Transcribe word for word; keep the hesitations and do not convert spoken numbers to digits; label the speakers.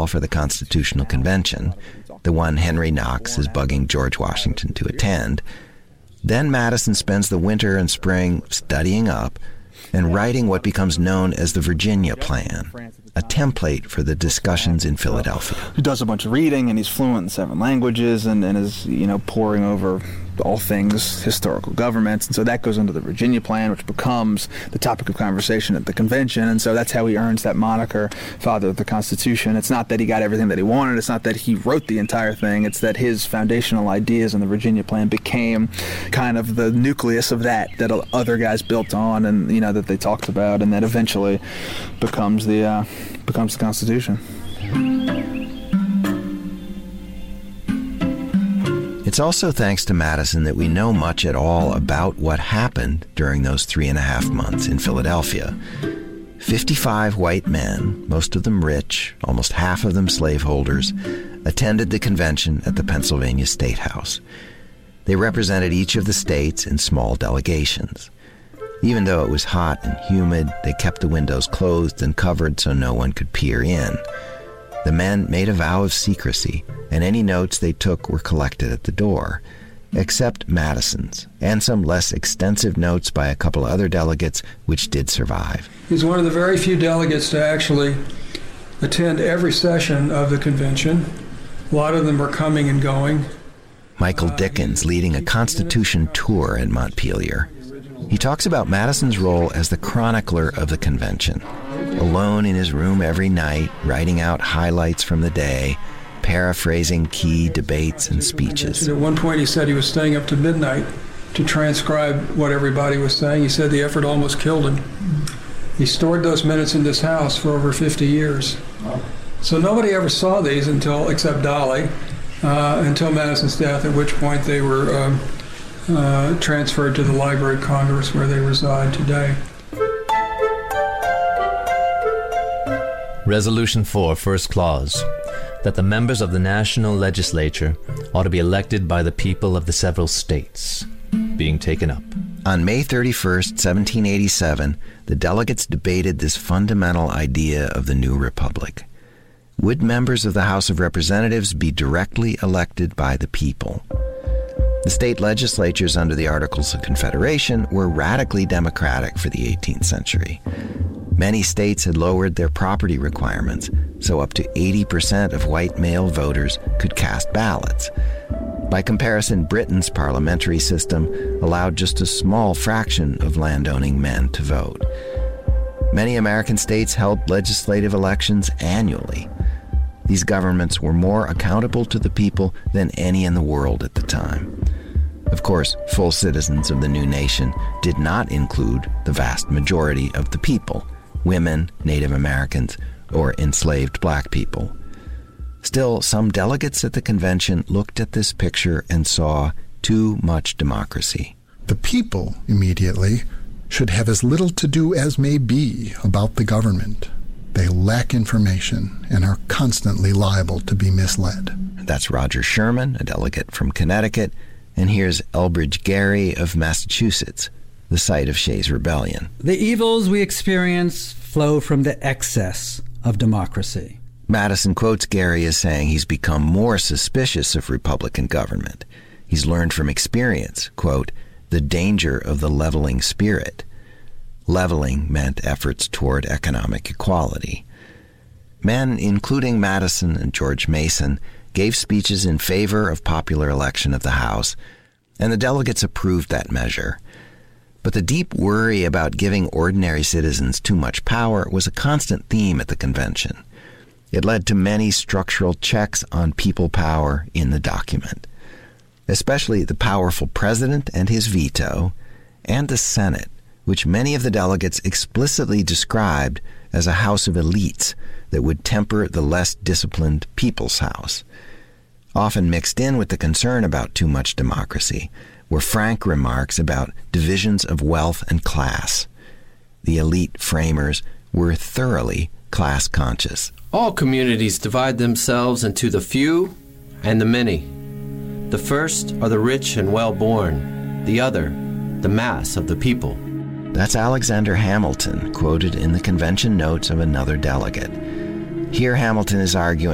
Speaker 1: call for the Constitutional Convention, the one Henry Knox is bugging George Washington to attend. Then Madison spends the winter and spring studying up and writing what becomes known as the Virginia Plan, a template for the discussions in Philadelphia.
Speaker 2: He does a bunch of reading, and he's fluent in seven languages, and, and is, you know, poring over all things historical governments. And so that goes into the Virginia Plan, which becomes the topic of conversation at the convention. And so that's how he earns that moniker, Father of the Constitution. It's not that he got everything that he wanted. It's not that he wrote the entire thing. It's that his foundational ideas in the Virginia Plan became kind of the nucleus of that, that other guys built on, and, you know, that they talked about, and that eventually becomes the, uh, becomes the Constitution.
Speaker 1: It's also thanks to Madison that we know much at all about what happened during those three and a half months in Philadelphia. fifty-five white men, most of them rich, almost half of them slaveholders, attended the convention at the Pennsylvania State House. They represented each of the states in small delegations. Even though it was hot and humid, they kept the windows closed and covered so no one could peer in. The men made a vow of secrecy, and any notes they took were collected at the door, except Madison's, and some less extensive notes by a couple other delegates, which did survive.
Speaker 3: He's one of the very few delegates to actually attend every session of the convention. A lot of them are coming and going.
Speaker 1: Michael Dickens leading a Constitution tour at Montpelier. He talks about Madison's role as the chronicler of the convention, alone in his room every night, writing out highlights from the day, paraphrasing key debates and speeches.
Speaker 3: At one point he said he was staying up to midnight to transcribe what everybody was saying. He said the effort almost killed him. He stored those minutes in this house for over fifty years. So nobody ever saw these until, except Dolly, uh, until Madison's death, at which point they were um, uh, transferred to the Library of Congress, where they reside today.
Speaker 4: Resolution four, first clause, that the members of the national legislature ought to be elected by the people of the several states, being taken up.
Speaker 1: On May thirty-first, seventeen eighty-seven, the delegates debated this fundamental idea of the new republic. Would members of the House of Representatives be directly elected by the people? The state legislatures under the Articles of Confederation were radically democratic for the eighteenth century. Many states had lowered their property requirements, so up to eighty percent of white male voters could cast ballots. By comparison, Britain's parliamentary system allowed just a small fraction of landowning men to vote. Many American states held legislative elections annually. These governments were more accountable to the people than any in the world at the time. Of course, full citizens of the new nation did not include the vast majority of the people, women, Native Americans, or enslaved black people. Still, some delegates at the convention looked at this picture and saw too much democracy.
Speaker 5: The people, immediately, should have as little to do as may be about the government. They lack information and are constantly liable to be misled.
Speaker 1: That's Roger Sherman, a delegate from Connecticut, and here's Elbridge Gerry of Massachusetts, the site of Shays' Rebellion.
Speaker 6: The evils we experience flow from the excess of democracy.
Speaker 1: Madison quotes Gerry as saying he's become more suspicious of Republican government. He's learned from experience, quote, the danger of the leveling spirit. Leveling meant efforts toward economic equality. Men, including Madison and George Mason, gave speeches in favor of popular election of the House, and the delegates approved that measure. But the deep worry about giving ordinary citizens too much power was a constant theme at the convention. It led to many structural checks on people power in the document, especially the powerful president and his veto, and the Senate, which many of the delegates explicitly described as a house of elites that would temper the less disciplined people's house. Often mixed in with the concern about too much democracy were frank remarks about divisions of wealth and class. The elite framers were thoroughly class-conscious.
Speaker 7: All communities divide themselves into the few and the many. The first are the rich and well-born, the other, the mass of the people.
Speaker 1: That's Alexander Hamilton, quoted in the convention notes of another delegate. Here Hamilton is arguing